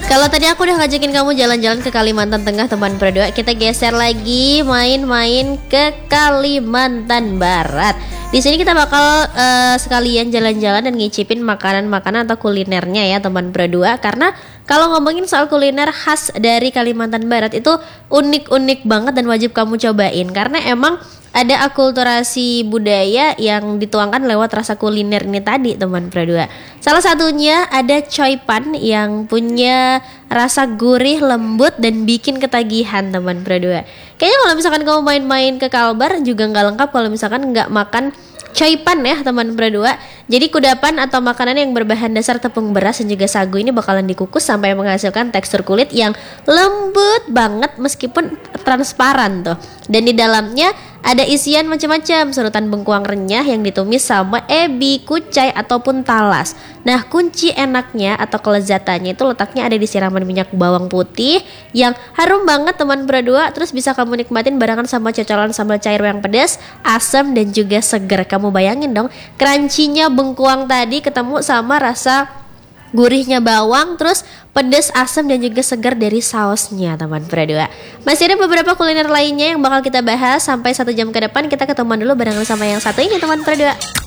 Kalau tadi aku udah ngajakin kamu jalan-jalan ke Kalimantan Tengah teman berdua, kita geser lagi main-main ke Kalimantan Barat. Di sini kita bakal sekalian jalan-jalan dan ngicipin makanan-makanan atau kulinernya ya teman berdua. Karena kalau ngomongin soal kuliner khas dari Kalimantan Barat itu unik-unik banget dan wajib kamu cobain. Karena emang ada akulturasi budaya yang dituangkan lewat rasa kuliner ini tadi teman berdua. Salah satunya ada choy pan yang punya rasa gurih, lembut dan bikin ketagihan teman berdua. Kayaknya kalau misalkan kamu main-main ke Kalbar juga nggak lengkap kalau misalkan nggak makan choy pan ya teman berdua. Jadi kudapan atau makanan yang berbahan dasar tepung beras dan juga sagu ini bakalan dikukus sampai menghasilkan tekstur kulit yang lembut banget meskipun transparan tuh. Dan di dalamnya ada isian macam-macam, serutan bengkuang renyah yang ditumis sama ebi, kucai ataupun talas. Nah, kunci enaknya atau kelezatannya itu letaknya ada di siraman minyak bawang putih yang harum banget teman berdua. Terus bisa kamu nikmatin barengan sama cocolan sambal cair yang pedas, asam dan juga seger. Kamu bayangin dong, crunchy-nya bengkuang tadi ketemu sama rasa gurihnya bawang, terus pedas, asam dan juga segar dari sausnya teman berdua. Masih ada beberapa kuliner lainnya yang bakal kita bahas sampai 1 jam ke depan. Kita ketemuan dulu barengan sama yang satu ini teman berdua.